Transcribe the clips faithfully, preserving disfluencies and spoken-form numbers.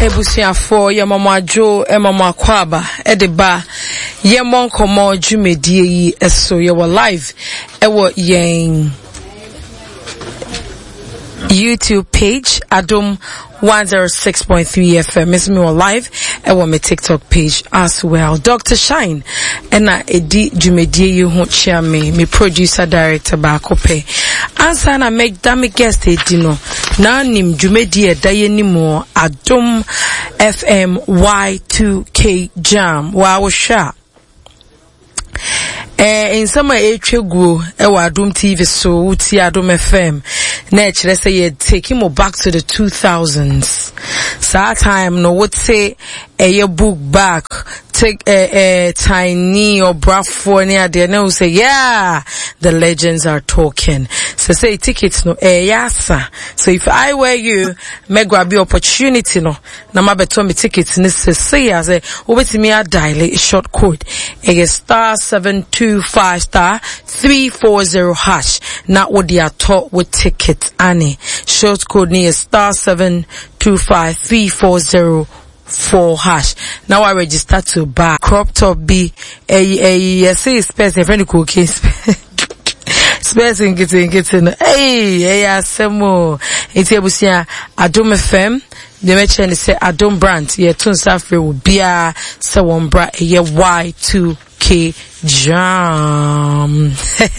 Ebusia for your mama Jo and mama Kwaba Ediba ye monko mo jumedie eso ye were live ewo yen YouTube page Adom one oh six point three F M. Miss me on live ewo me TikTok page as well. Doctor Shine ena edi jumedie you ho chia me me producer director ba kope ansa na make dame guest edino na nim jumedie daye ni mo Adom F M Y two K Jam wow sha Eh in some etwegu e wa Adom T V so uti Adom F M na e kire say you take him back to the two thousands. So time no would say a book back take a, a tiny or brafo near there no say yeah the legends are talking. So say tickets no eh yasa. So if I were you me grab the opportunity no na ma beto me tickets ni say as a obetimi a dial a short code a star seven two five star three four zero hash na what they are taught with ticket ani short code ni star seven two five three four zero four hash. Now I register to buy crop top B a a say space in friend cooking space in getting getting hey hey asemo it's ebusia Adom F M the mention say Adom brand ye tun safre will be a se one bra ye Y two K Jam.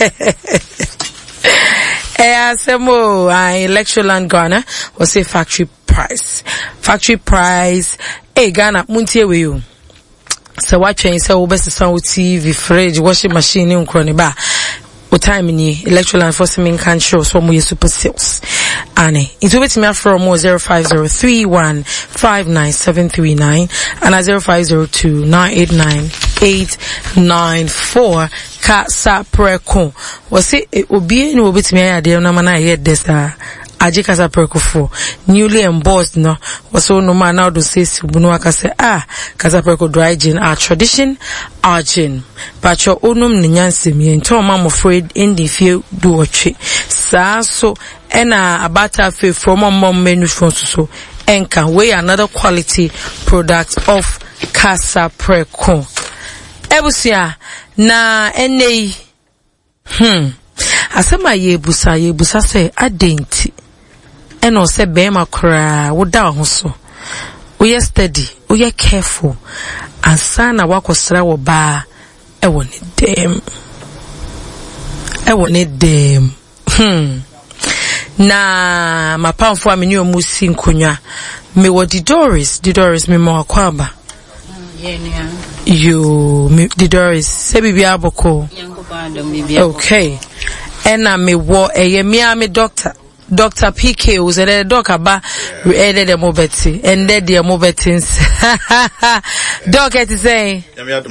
Eh asemo I Electroland Ghana was a factory price. Factory price. Hey Ghana muntie we you. So what train say obese sound T V, fridge, washing machine in crony ba. O time ni Electroland for some can show so mo super sales. Ane. It will be me from more zero five zero three one five nine seven three nine and zero five zero two nine eight nine eight nine four. Ka sa preko. Was it obi ni obi me ya de na mana ye desa. Aji kasa preko for newly embossed no was so no man now do say buno aka say ah kasa preko dry gin our tradition our gin but your onum ni nyansem ye nto ma mo afraid in the few do watch sa so ena abata fe from mom menu from so enka we another quality product of kasa preko ebusia na enei hmm asema ye busa ye busa say adenti eno se be makra wo da ho so wo ye steady wo ye careful asana wakosra wo ba e wo ne dem e wo ne dem hmm na mapamfo ameni omusi nkonwa me wo di Doris di Doris me mo akwaba yeah you me di Doris se bibia aboko okay ena me wo eye me am doctor Doctor P K was a doc about added the mobeti and then the mobetins. Doc at say,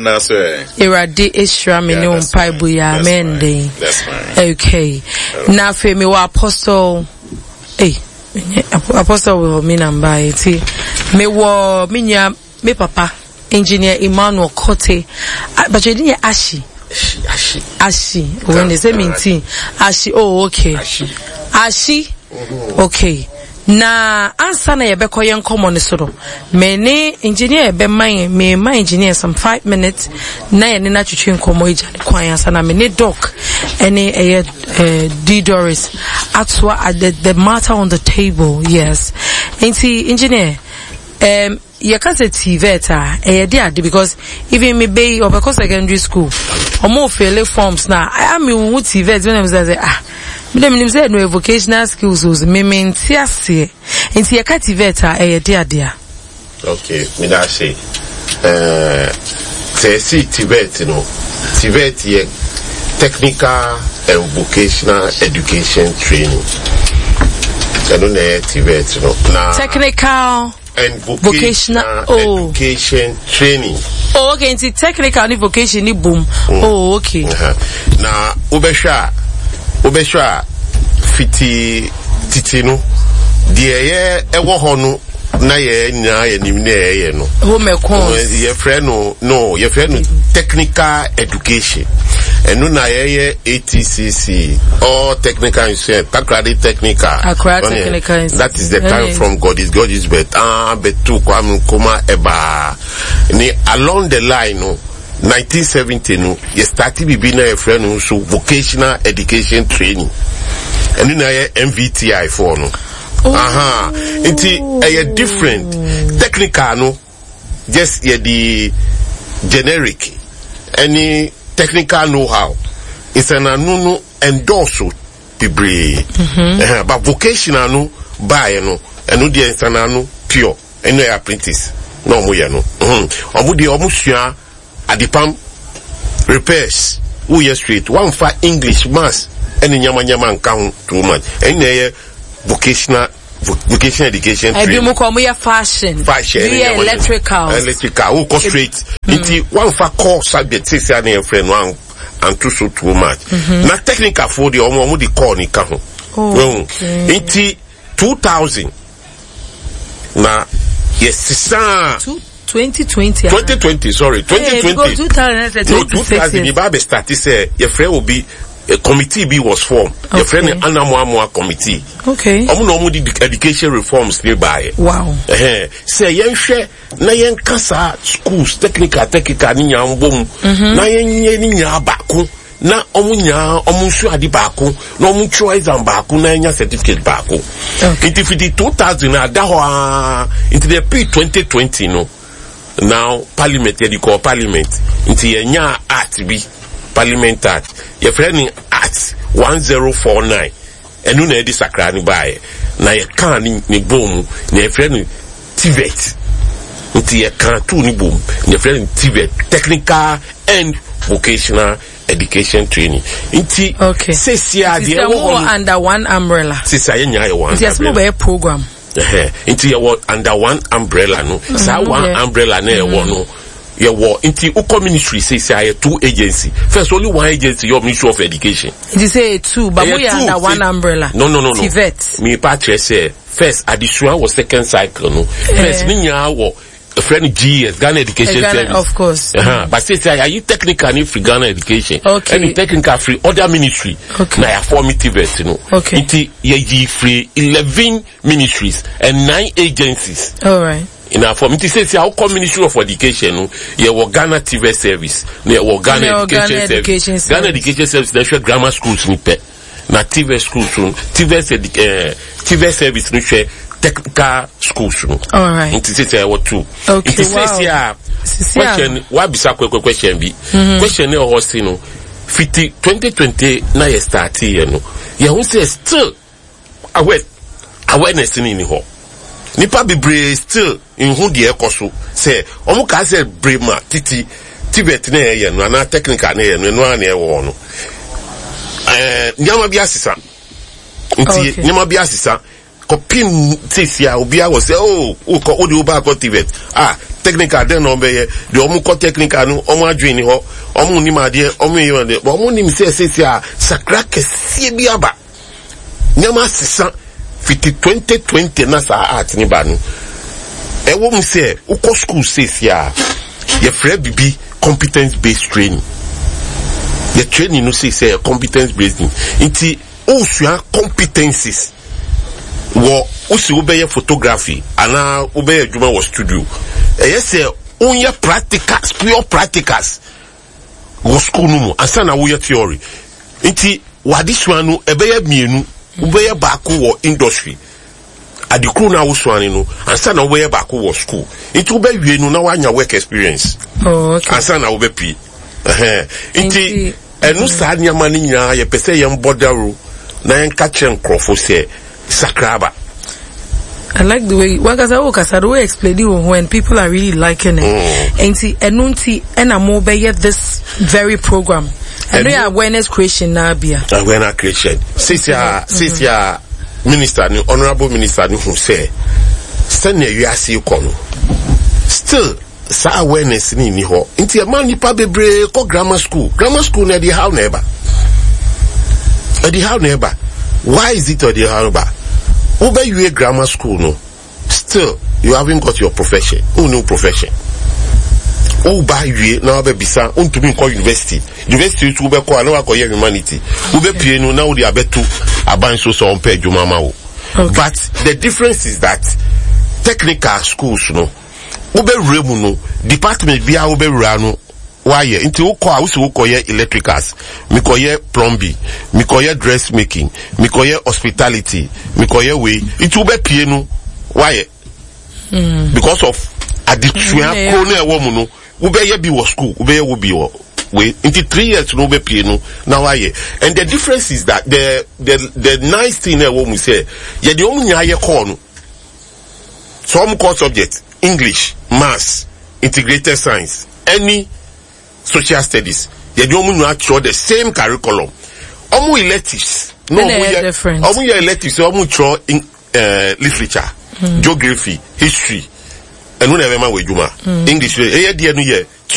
Iradi Ishra Minum Paibuya Mende. That's fine. Okay. Now for me, wa apostle. Hey, apostle will mean and by it. Me wa minya me papa engineer Emmanuel Kote, but you didn't ashi. Ashi. Ashi. When they say minty. Ashi. Oh, okay. Ashi. Ashi. Mm-hmm. Okay. Na ansa na yebeko yen komo ne soro. Me ne engineer be man me my engineer some five minutes na ye ne na twetwe nkomo ija ne kwan ansa na me ne doc ene eh D Doris atwa at the, the matter on the table. Yes. Enti engineer um you can say T V eta eh dey because even me be or because secondary school omo fail forms na I am in T V when I say ah me dem say no vocational skills was me menti ase enti you can T V eta eh dey there. Okay, me da say eh say see T V no T V ye technical and vocational education training. I don't know T V no na technical and vocational, vocational oh. education training. Oh, okay. It's technical and vocation ni boom. Mm. Oh, okay. Uh-huh. Na ubesha, ubesha fiti titino. Die ye ewo honu na ye na ye ni ne ye no. Home econs. Ye friend no, no. Ye friend no technical education. enu na ye A T C C or technical institution Takoradi technical Accra technical institution. That is the time from God is God is bet ah betu Kwame Nkrumah eba ni along the line no nineteen seventy no ye started bibi na e friend no so vocational education training enu na ye M V T I for no oh. Aha inti a different technical no just ye the generic any technical know-how it's an anuno endorse degree mm-hmm. uh, but vocational no buy no and no the insanano pure and no apprentice no mo ya no mhm omo de omo sua adipam repairs who yes straight one for English maths and nyama nyama nka ho too much and na vocational vocational education training. I be mo come ya fashion. Fashion. Yeah, electrical. Electrical. Who go straight. Inti one for core subject say say na friend one and too so too much. Na technical for the omo omo the core ni ka ho. Oh. Inti two thousand. Na yes sisa twenty twenty. twenty twenty sorry twenty twenty. Hey, two thousand. No two thousand. The Bible started say your friend will be a committee be was formed. Okay. Your friend Anamwa committee. Okay. Omo no mo di education reforms nearby. Wow. Eh say yen hwe na yen kasa schools technical technical ni nya mbom. Na yen nye ni nya abako na omo nya omo nsu ade baako na omo twa exam baako na nya certificate baako. Okay. It fit two thousand ada ho into the P twenty twenty no. Now parliament e call parliament into nya art bi Parliament Act. Your friend Act one zero four nine. And you know this Sakrani by. Na ye can ni boom. Your friend T V E T. Until ye can too ni boom. Your friend T V E T. Technical and vocational education training. Inti okay. Says ya the under one umbrella. Says ya nya one. It's a small program. Eh. Inti ya under one umbrella no. Sa one umbrella na e no. Yeah, well, into Uko Ministry says I have two agency. First, only one agency, your Ministry of Education. You say two, but we are under one umbrella. No, no, no, no. T V E T. Me patch say first additional was second cycle. No, first ninya wo friend G S Ghana Education Ghana, Service. of course. Uh huh. But say say are you technically free Ghana Education? Okay. And technical free other ministry. Okay. Na ya form T V E T, no. Okay. Inti ye free eleven ministries and nine agencies. All right. In our form, it says how come Ministry of Education, no, you have Ghana T V Service, you have Ghana no, Education Ghana Service, Education Ghana Service. Education Service, national grammar schools, nipe, na T V schools, T V uh, T V Service, nipe, technical schools, no. All right. It says I what two. Okay. It says here, question, what bisa kwe question be? Question ne hosti no, fifty twenty twenty na ye start here no, ye who say still aware awareness ni ni ho. Nipa bebre still in who the ekoso say omo ka say brema titi tibet na ye no na technical na ye no no na e wo no eh nyama bi asisa nti nyama bi asisa kopim tisia obi a wo say oh o ko odi oba ko tibet ah technical den no be ye de omo ko technical no omo adwini ho omo ni ma de omo ye de omo ni mi say say a sakra kese bi aba nyama asisa fifty twenty twenty na sa art ni ba no e wo mu say uko school says ya ye free bibi competence based training ye training no say say competence based nti o sua competencies wo usi obeye photography ana obeye adwuma wo studio e ye say onye practicals pure practicals wo school no mu asa na wo ye theory nti wadisua no ebeye mienu ubeye baako wo industry adikru na wo swane no ansa na ubeye baako wo school it ube wie no na wanya work experience oh okay ansa na ube pi eh nti enu sa nyama ni nya ye pese ye mbodaro na en ka chen krofo se sakraba. I like the way Wagaza Okasa the way explain it when people are really liking it. And see enunti ena mo be this very program. And we are awareness creation now bia. Awareness creation. Sisia sisia minister ni honorable minister ni who say send you asi kono. Still sa awareness ni ni ho. Inti man nipa bebre ko grammar school. Grammar school na di how neighbor. E di how neighbor. Why is it or the how neighbor? Over you a grammar school no. Still you haven't got your profession. Who new profession? o ba wie na obe bisa untumi nko university university tu be ko na wa ko ye humanity ube pie no na wo de abeto aban so so on page mama wo. But the difference is that technical schools no ube remu no department bia ube ranu why nti wo ko a wo se wo ko ye electricals mi ko ye plumbing mi ko ye dressmaking mi ko ye hospitality mi ko ye we it ube pie no why mm. because of addiction ko na e wo mu no ube ye bi wo school ube ye wo bi wo we into three years no be pay no now why and the difference is that the the the nice thing that we say yeah the only nya ye call no some core subject English, maths, integrated science, any social studies yeah the only nya throw the same curriculum omu electives no omu different omu electives omu throw in uh, literature hmm. geography history and we never man we juma English eh yeah no yeah